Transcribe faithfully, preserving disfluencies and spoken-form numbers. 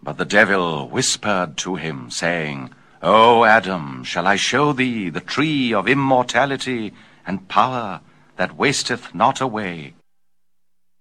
But the devil whispered to him, saying, O Adam, shall I show thee the tree of immortality and power that wasteth not away?